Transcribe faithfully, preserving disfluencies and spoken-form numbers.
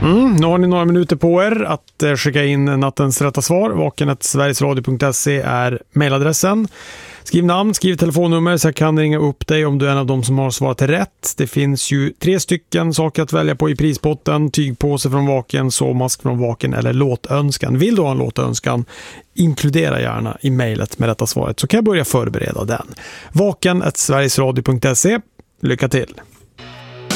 Mm, nu har ni några minuter på er att eh, skicka in nattens rätta svar. vaken at sverigesradio punkt se är mailadressen. Skriv namn, skriv telefonnummer så jag kan ringa upp dig om du är en av dem som har svarat rätt. Det finns ju tre stycken saker att välja på i prispotten. Tygpåse från Vaken, sovmask från Vaken eller låtönskan. Vill du ha en låtönskan? Inkludera gärna i mejlet med detta svaret så kan jag börja förbereda den. vaken at sverigesradio punkt se. Lycka till!